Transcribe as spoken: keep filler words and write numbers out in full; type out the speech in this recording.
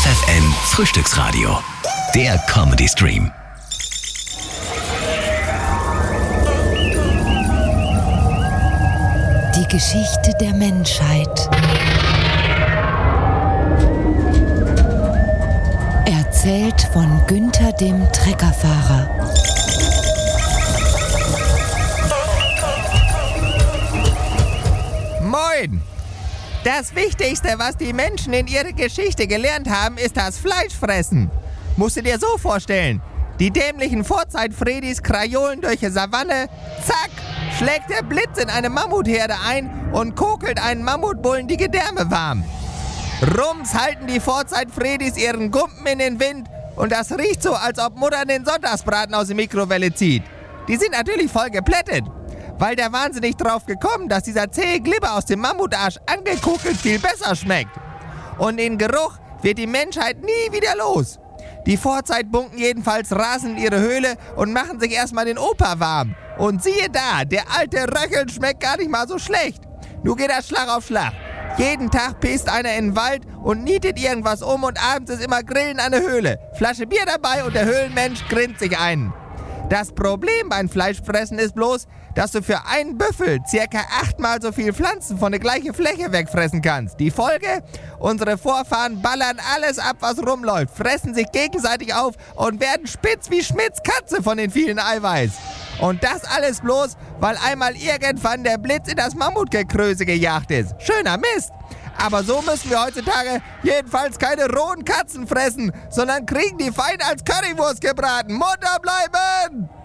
F F N Frühstücksradio. Der Comedy Stream. Die Geschichte der Menschheit. Erzählt von Günther dem Treckerfahrer. Moin! Das Wichtigste, was die Menschen in ihrer Geschichte gelernt haben, ist das Fleischfressen. Musst du dir so vorstellen. Die dämlichen Vorzeit-Fredis krajolen durch die Savanne. Zack! Schlägt der Blitz in eine Mammutherde ein und kokelt einen Mammutbullen die Gedärme warm. Rums halten die Vorzeit-Fredis ihren Gumpen in den Wind und das riecht so, als ob Mutter den Sonntagsbraten aus der Mikrowelle zieht. Die sind natürlich voll geplättet, weil der wahnsinnig drauf gekommen, dass dieser zähe Glibber aus dem Mammutarsch angekokelt viel besser schmeckt. Und den Geruch wird die Menschheit nie wieder los. Die Vorzeitbunken jedenfalls rasen in ihre Höhle und machen sich erstmal den Opa warm. Und siehe da, der alte Röcheln schmeckt gar nicht mal so schlecht. Nun geht das Schlag auf Schlag. Jeden Tag pisst einer in den Wald und nietet irgendwas um und abends ist immer Grillen an der Höhle. Flasche Bier dabei und der Höhlenmensch grinst sich ein. Das Problem beim Fleischfressen ist bloß, dass du für einen Büffel circa achtmal so viel Pflanzen von der gleichen Fläche wegfressen kannst. Die Folge? Unsere Vorfahren ballern alles ab, was rumläuft, fressen sich gegenseitig auf und werden spitz wie Schmidts Katze von den vielen Eiweiß. Und das alles bloß, weil einmal irgendwann der Blitz in das Mammutgekröse gejagt ist. Schöner Mist! Aber so müssen wir heutzutage jedenfalls keine rohen Katzen fressen, sondern kriegen die fein als Currywurst gebraten. Munter bleiben!